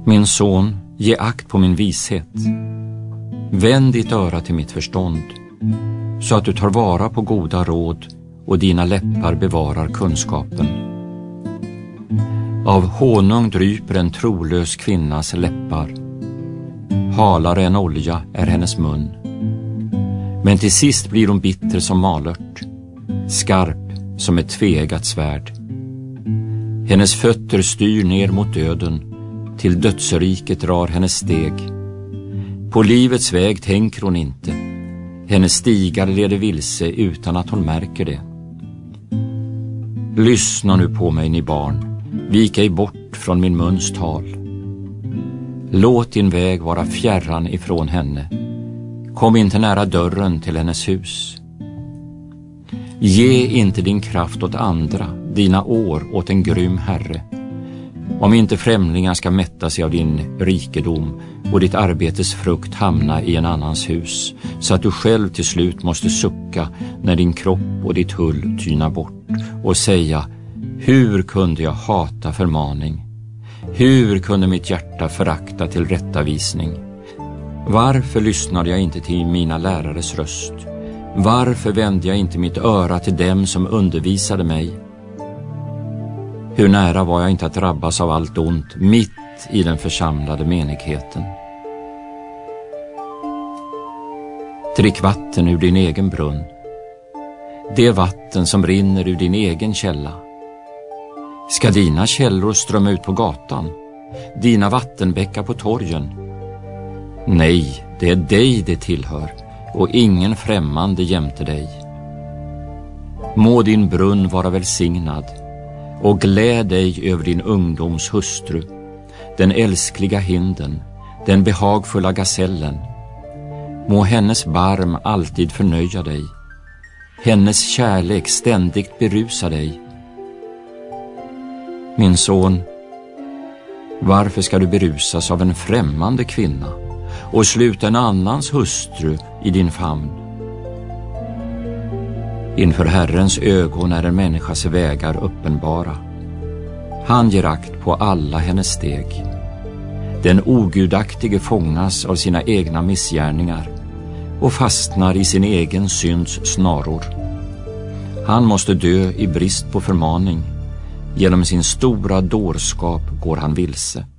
Min son, ge akt på min vishet. Vänd ditt öra till mitt förstånd, så att du tar vara på goda råd och dina läppar bevarar kunskapen. Av honung dryper en trolös kvinnas läppar. Halare än olja är hennes mun. Men till sist blir hon bitter som malört, skarp som ett tveeggat svärd. Hennes fötter styr ner mot döden, till dödsriket drar hennes steg. På livets väg tänker hon inte. Hennes stigar leder vilse utan att hon märker det. Lyssna nu på mig, ni barn. Vik ej bort från min muns tal. Låt din väg vara fjärran ifrån henne. Kom inte nära dörren till hennes hus. Ge inte din kraft åt andra, dina år åt en grym herre. Om inte främlingar ska mätta sig av din rikedom och ditt arbetes frukt hamna i en annans hus, så att du själv till slut måste sucka när din kropp och ditt hull tynar bort och säga: hur kunde jag hata förmaning? Hur kunde mitt hjärta förakta tillrättavisning? Varför lyssnade jag inte till mina lärares röst? Varför vände jag inte mitt öra till dem som undervisade mig? Hur nära var jag inte att drabbas av allt ont mitt i den församlade menigheten? Drick vatten ur din egen brunn, det vatten som rinner ur din egen källa. Ska dina källor strömma ut på gatan, dina vattenbäckar på torgen? Nej, det är dig det tillhör, och ingen främmande jämte dig. Må din brunn vara välsignad, och gläd dig över din ungdoms hustru, den älskliga hinden, den behagfulla gasellen. Må hennes barm alltid förnöja dig, hennes kärlek ständigt berusa dig. Min son, varför ska du berusas av en främmande kvinna och sluta en annans hustru i din famn? Inför Herrens ögon är en människas vägar uppenbara. Han ger akt på alla hennes steg. Den ogudaktige fångas av sina egna missgärningar och fastnar i sin egen synds snaror. Han måste dö i brist på förmaning. Genom sin stora dårskap går han vilse.